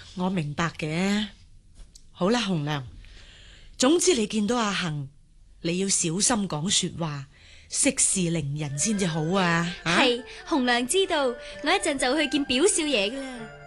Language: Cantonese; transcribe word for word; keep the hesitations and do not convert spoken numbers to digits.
我明白嘅。好啦，紅娘，總之你見到阿杏，你要小心講說話，息事寧人先至好啊。 係，紅娘知道，我一陣就去見表少爺噶啦。